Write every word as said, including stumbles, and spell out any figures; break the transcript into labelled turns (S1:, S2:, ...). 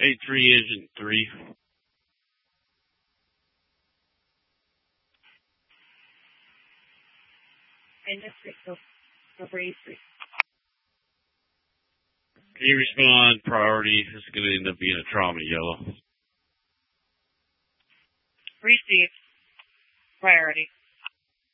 S1: eight three Agent three. Can you respond? Priority. This is going to end up being a trauma yellow.
S2: Receive. Priority.